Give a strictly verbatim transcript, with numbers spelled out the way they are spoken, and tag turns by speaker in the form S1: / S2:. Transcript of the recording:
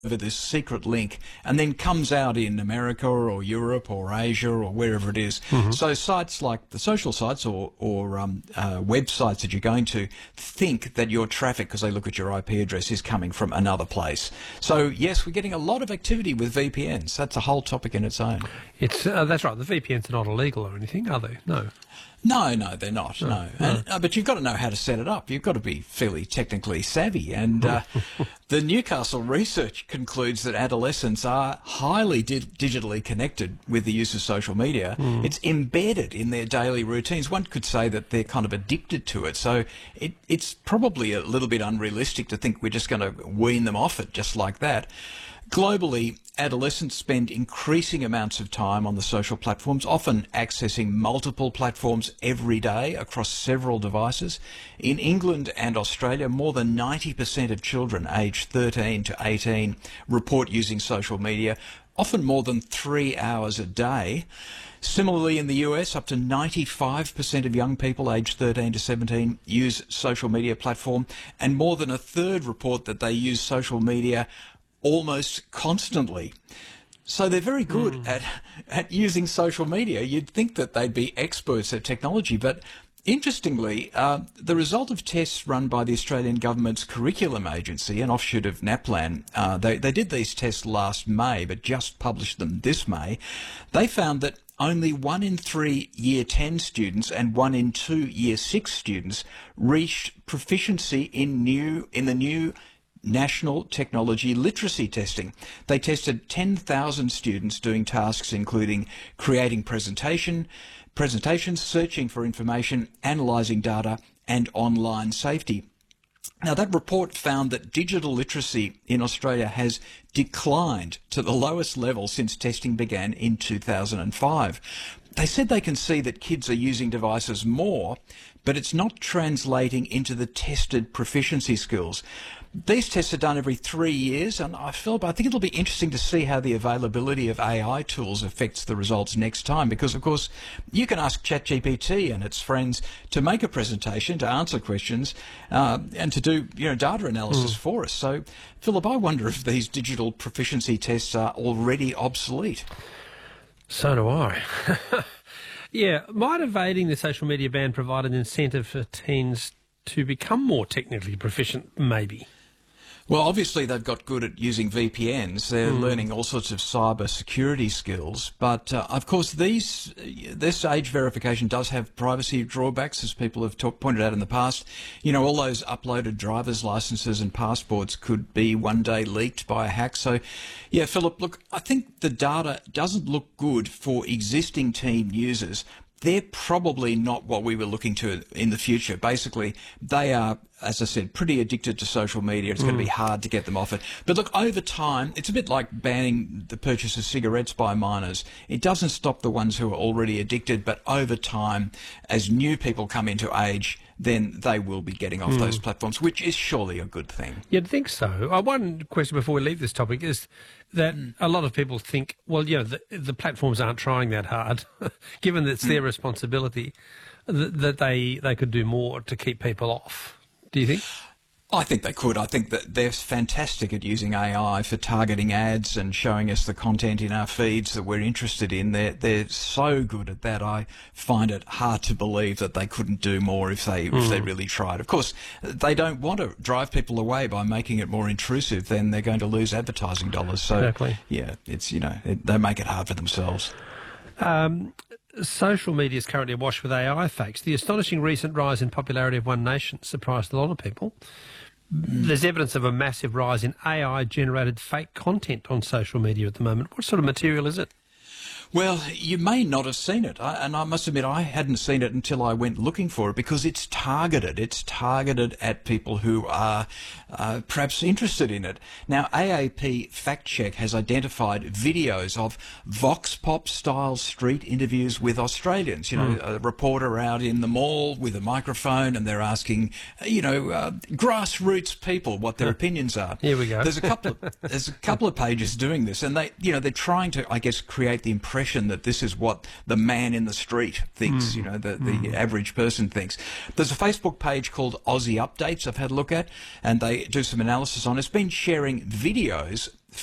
S1: over this secret link and then comes out in America or Europe or Asia or wherever it is. Mm-hmm. So sites like the social sites or, or um, uh, websites that you're going to think that your traffic, because they look at your I P address, is coming from another place. So yes, we're getting a lot of activity with V P Ns. That's a whole topic in its own.
S2: It's uh, that's right. The V P Ns are not illegal or anything, are they? No.
S1: No, no, they're not, no. no.
S2: no.
S1: And, uh, but you've got to know how to set it up. You've got to be fairly technically savvy. And uh, the Newcastle research concludes that adolescents are highly di- digitally connected with the use of social media. Mm. It's embedded in their daily routines. One could say that they're kind of addicted to it. So it, it's probably a little bit unrealistic to think we're just going to wean them off it just like that. Globally, adolescents spend increasing amounts of time on the social platforms, often accessing multiple platforms every day across several devices. In England and Australia, more than ninety percent of children aged thirteen to eighteen report using social media, often more than three hours a day. Similarly, in the U S, up to ninety-five percent of young people aged thirteen to seventeen use social media platform, and more than a third report that they use social media almost constantly. So they're very good mm. at, at using social media. You'd think that they'd be experts at technology, but interestingly, uh, the result of tests run by the Australian Government's Curriculum Agency, an offshoot of NAPLAN, uh, they, they did these tests last May, but just published them this May. They found that only one in three Year ten students and one in two Year six students reached proficiency in new in the new National Technology Literacy Testing. They tested ten thousand students doing tasks including creating presentation, presentations, searching for information, analysing data, and online safety. Now, that report found that digital literacy in Australia has declined to the lowest level since testing began in two thousand five. They said they can see that kids are using devices more, but it's not translating into the tested proficiency skills. These tests are done every three years, and I feel, but I think it'll be interesting to see how the availability of A I tools affects the results next time, because, of course, you can ask ChatGPT and its friends to make a presentation, to answer questions, uh, and to do, you know, data analysis mm. for us. So, Philip, I wonder if these digital proficiency tests are already obsolete.
S2: So do I. Yeah, might evading the social media ban provide an incentive for teens to become more technically proficient, maybe?
S1: Well, obviously they've got good at using V P Ns. They're mm. learning all sorts of cyber security skills. But, uh, of course, these this age verification does have privacy drawbacks, as people have talk, pointed out in the past. You know, all those uploaded driver's licenses and passports could be one day leaked by a hack. So, yeah, Philip, look, I think the data doesn't look good for existing teen users. They're probably not what we were looking to in the future. Basically, they are, as I said, pretty addicted to social media. It's mm. going to be hard to get them off it. But look, over time, it's a bit like banning the purchase of cigarettes by minors. It doesn't stop the ones who are already addicted, but over time, as new people come into age, then they will be getting off mm. those platforms, which is surely a good thing.
S2: You'd think so. Uh, one question before we leave this topic is that mm. a lot of people think, well, you know, the, the platforms aren't trying that hard, given that it's mm. their responsibility, that, that they, they could do more to keep people off. Do you think?
S1: I think they could. I think that they're fantastic at using A I for targeting ads and showing us the content in our feeds that we're interested in. They're, they're so good at that. I find it hard to believe that they couldn't do more if they, mm. if they really tried. Of course, they don't want to drive people away by making it more intrusive. Then they're going to lose advertising dollars. So,
S2: exactly.
S1: yeah, it's, you know, it, they make it hard for themselves.
S2: Um, social media is currently awash with A I fakes. The astonishing recent rise in popularity of One Nation surprised a lot of people. Mm. There's evidence of a massive rise in A I-generated fake content on social media at the moment. What sort of material is it?
S1: Well, you may not have seen it, I, and I must admit I hadn't seen it until I went looking for it, because it's targeted. It's targeted at people who are uh, perhaps interested in it. Now, A A P Fact Check has identified videos of Vox Pop-style street interviews with Australians. You know, mm. a reporter out in the mall with a microphone, and they're asking, you know, uh, grassroots people what their opinions are.
S2: Here we go.
S1: There's a couple of, there's a couple of pages doing this, and they, you know, they're trying to, I guess, create the impression that this is what the man in the street thinks, mm. you know, the, the mm. average person thinks. There's a Facebook page called Aussie Updates I've had a look at, and they do some analysis on it. It's been sharing videos